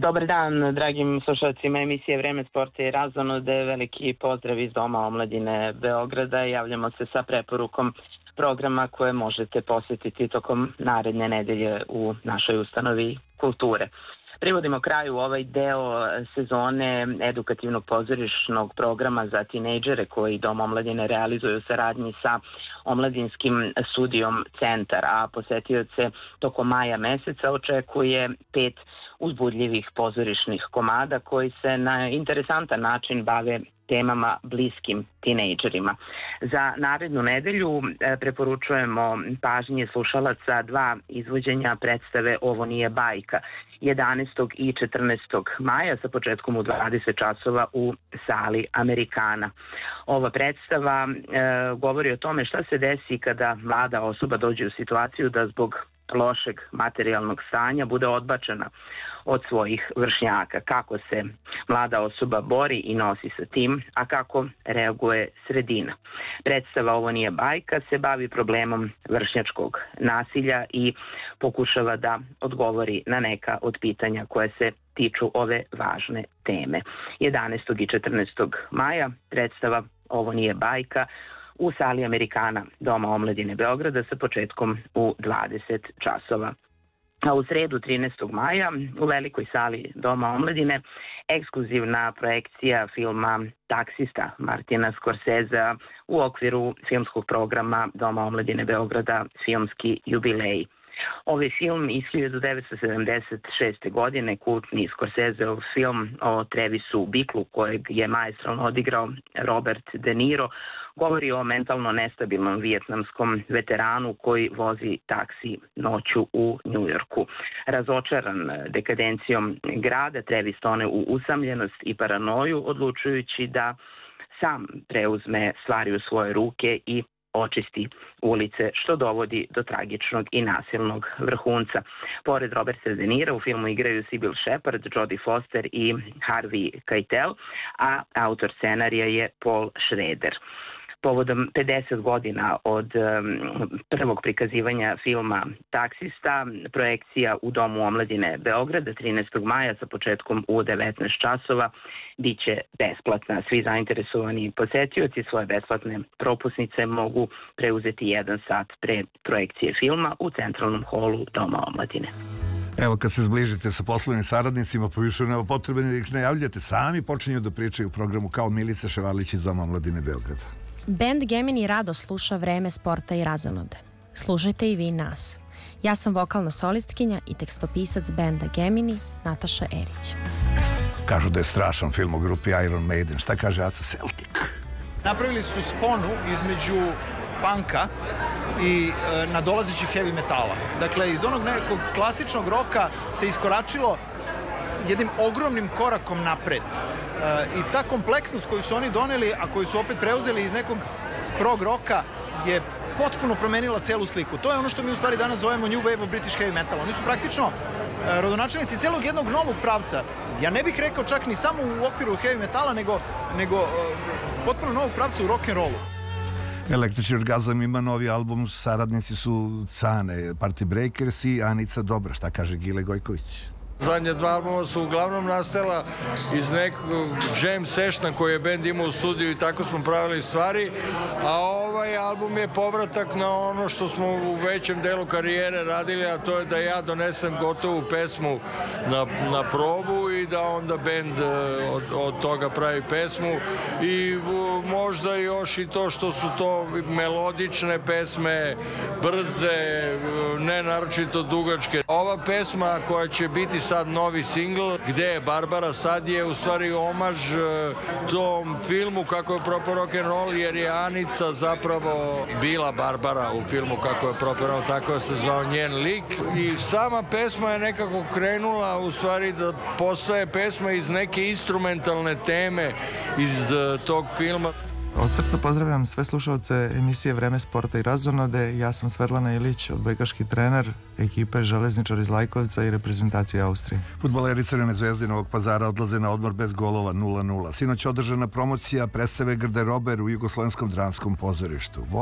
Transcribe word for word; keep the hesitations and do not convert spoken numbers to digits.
Dobar dan, dragim slušalcima emisije Vreme sporta i razonode. Veliki pozdrav iz Doma omladine Beograda. Javljamo se sa preporukom programa koje možete posjetiti tokom naredne nedelje u našoj ustanovi kulture. Privodimo kraju ovaj deo sezone edukativnog pozorišnog programa za tinejdžere koji Dom omladine realizuju u saradnji sa Omladinskim studijom Centar, a posetioce tokom maja meseca očekuje pet uzbudljivih pozorišnih komada koji se na interesantan način bave temama bliskim tinejdžerima. Za narednu nedelju preporučujemo pažnje slušalaca dva izvođenja predstave Ovo nije bajka, jedanaestog i četrnaestog maja sa početkom u dvadeset časova u sali Amerikana. Ova predstava e, govori o tome šta se desi kada mlada osoba dođe u situaciju da zbog lošeg materijalnog stanja bude odbačena od svojih vršnjaka, kako se mlada osoba bori i nosi sa tim, a kako reaguje sredina. Predstava Ovo nije bajka se bavi problemom vršnjačkog nasilja i pokušava da odgovori na neka od pitanja koje se tiču ove važne teme. jedanaestog i četrnaestog maja predstava Ovo nije bajka u sali Amerikana Doma omladine Beograda sa početkom u dvadeset časova. A u sredu trinaestog maja u velikoj sali Doma omladine ekskluzivna projekcija filma Taksista Martina Scorsesea u okviru filmskog programa Doma omladine Beograda Filmski jubilej. Ovaj film iz hiljadu devetsto sedamdeset šeste. godine, kultni Scorseseov film o Trevisu Biklu, kojeg je maestralno odigrao Robert De Niro, govori o mentalno nestabilnom vijetnamskom veteranu koji vozi taksi noću u Njujorku. Razočaran dekadencijom grada, Trevis tone u usamljenost i paranoju, odlučujući da sam preuzme stvari u svoje ruke i očisti ulice, što dovodi do tragičnog i nasilnog vrhunca. Pored Roberta De Nira u filmu igraju Sybil Shepherd, Jodie Foster i Harvey Keitel, a autor scenarija je Paul Schrader. Povodom pedeset godina od um, prvog prikazivanja filma Taksista, projekcija u Domu omladine Beograda trinaestog maja sa početkom u devetnaest časova biće besplatna. Svi zainteresovani posetioci svoje besplatne propusnice mogu preuzeti jedan sat pre projekcije filma u centralnom holu Doma omladine. Evo, kad se zbližite sa poslovnim saradnicima, pa više nema potrebe da ih najavljate, sami počinju da pričaju u programu kao Milica Ševarlić iz Doma omladine Beograda. Bend Gemini rado sluša Vreme sporta i razonode. Slušajte i vi nas. Ja sam vokalna solistkinja i tekstopisac benda Gemini, Nataša Erić. Kažu da je strašan film o grupi Iron Maiden. Šta kaže Aca Celtic? Napravili su sponu između punka i e, nadolazećih heavy metala. Dakle, iz onog nekog klasičnog roka se iskoračilo jednim ogromnim korakom napred. E, I ta kompleksnost koju su oni doneli, a koju su opet preuzeli iz nekog prog roka, je potpuno promenila celu sliku. To je ono što mi u stvari danas zovemo New Wave of British Heavy Metal. Oni su praktično e, rodonačelnici celog jednog novog pravca. Ja ne bih rekao čak ni samo u okviru heavy metala, nego, nego e, potpuno novog pravca u rock'n'rollu. Električni orgazam ima novi album, saradnici su Cane, Party Breakers i Anica Dobra. Šta kaže Gile Gojković? Zadnje dva albuma su uglavnom nastajala iz nekog jam sessiona koji je bend imao u studiju i tako smo pravili stvari, a ovaj album je povratak na ono što smo u većem delu karijere radili, a to je da ja donesem gotovu pesmu na, na probu i da onda bend od, od toga pravi pesmu i možda još i to što su to melodične pesme, brze, ne naročito dugačke. Ova pesma koja će biti sad novi singl, Gde je Barbara, sad je u stvari omaž tom filmu Kako je propao rock'n'roll, jer je Anica zapravo bila Barbara u filmu Kako je propao rock'n'roll, tako se zvao njen lik. I sama pesma je nekako krenula u stvari da postaje pesma iz neke instrumentalne teme iz tog filma. Od srca pozdravljam sve slušalce emisije Vreme sporta i razonode. Ja sam Svetlana Ilić, odbojkaški trener ekipe Železničar iz Lajkovca i reprezentacije Austrije. Fudbaleri Crvene zvezde Novog Pazara odlaze na odmor bez golova nula nula. Sinoć održana promocija predstave Garderober u Jugoslovenskom dramskom pozorištu.